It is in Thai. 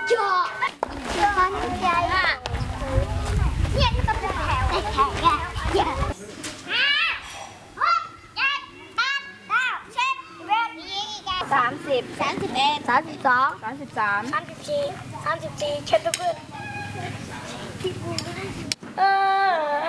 จอมันใหญ่เนี่ยที่ต้องเป็นแถวแถวแกเยอะ30 31 32 33 34 34เช็ดทุกคน